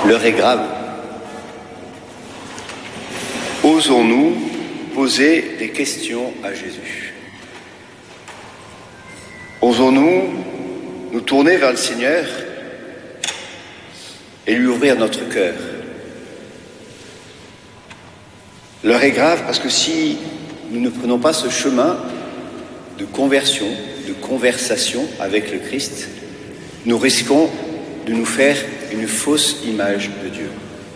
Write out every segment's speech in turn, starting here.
L'heure est grave. Osons-nous poser des questions à Jésus? Osons-nous nous tourner vers le Seigneur et lui ouvrir notre cœur? L'heure est grave parce que si nous ne prenons pas ce chemin de conversion, de conversation avec le Christ, nous risquons de nous faire une fausse image de Dieu.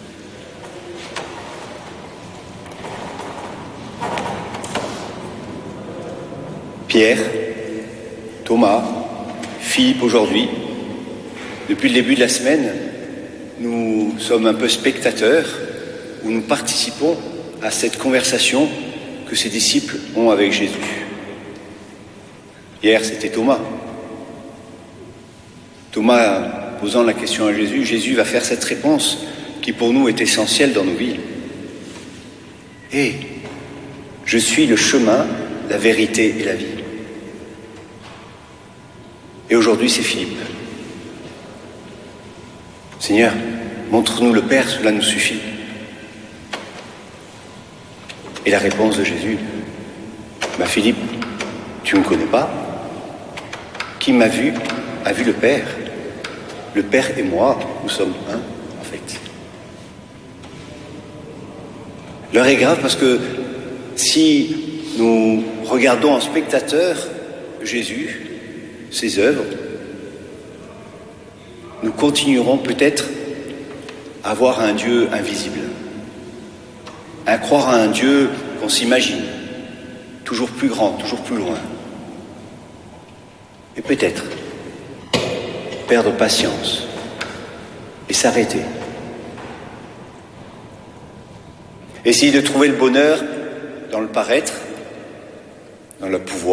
Pierre, Thomas, Philippe aujourd'hui, depuis le début de la semaine, nous sommes un peu spectateurs où nous participons à cette conversation que ces disciples ont avec Jésus. Hier, c'était Thomas. Thomas, posant la question à Jésus, Jésus va faire cette réponse qui pour nous est essentielle dans nos vies. Je suis le chemin, la vérité et la vie. Et aujourd'hui, c'est Philippe. Seigneur, montre-nous le Père, cela nous suffit. Et la réponse de Jésus, Philippe, tu ne me connais pas? Qui m'a vu a vu le Père. Le Père et moi, nous sommes un, en fait. L'heure est grave parce que si nous regardons en spectateur Jésus, ses œuvres, nous continuerons peut-être à voir un Dieu invisible, à croire à un Dieu qu'on s'imagine, toujours plus grand, toujours plus loin. Et peut-être perdre patience et s'arrêter. Essayer de trouver le bonheur dans le paraître, dans le pouvoir.